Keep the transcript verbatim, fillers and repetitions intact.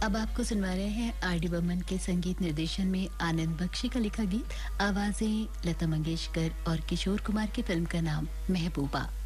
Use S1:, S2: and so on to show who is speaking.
S1: अब आपको सुनवा रहे हैं आर डी बर्मन के संगीत निर्देशन में आनंद बख्शी का लिखा गीत। आवाजें लता मंगेशकर और किशोर कुमार की। फिल्म का नाम महबूबा।